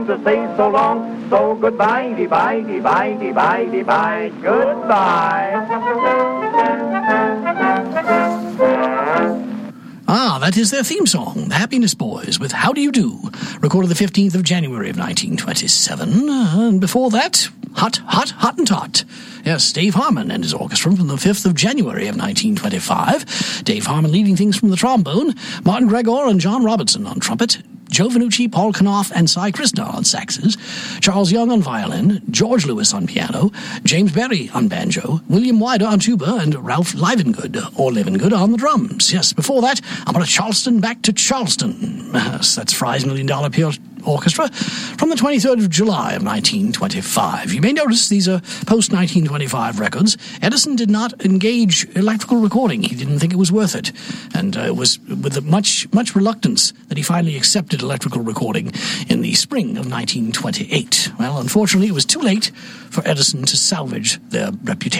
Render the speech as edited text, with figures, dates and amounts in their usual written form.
To say so long, so goodbye, dee-bye, dee-bye, dee-bye, dee-bye, goodbye. That is their theme song, The Happiness Boys, with How Do You Do, recorded the 15th of January of 1927. And before that, Hot, Hot, Hottentot. Yes, Dave Harmon and his orchestra from the 5th of January of 1925. Dave Harmon leading things from the trombone, Martin Gregor and John Robertson on trumpet, Joe Vanucci, Paul Knopf, and Cy Krishna on saxes, Charles Young on violin, George Lewis on piano, James Berry on banjo, William Wyder on tuba, and Ralph Livengood on the drums. Yes, before that, I'm on a Charleston back to Charleston. Yes, that's Fry's $1 Million Appeal Orchestra from the 23rd of July of 1925. You may notice these are post-1925 records. Edison did not engage electrical recording. He didn't think it was worth it. And it was with much reluctance that he finally accepted electrical recording in the spring of 1928. Well, unfortunately, it was too late for Edison to salvage their reputation.